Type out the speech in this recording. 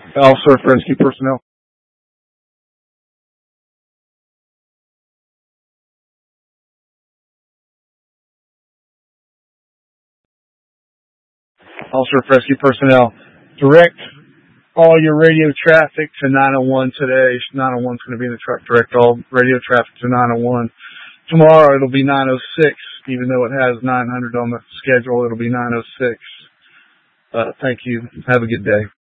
All surf rescue personnel. All surf rescue personnel. Direct all your radio traffic to 901 today. 901's going to be in the truck. Direct all radio traffic to 901. Tomorrow it'll be 906. Even though it has 900 on the schedule, it'll be 906. Thank you. Have a good day.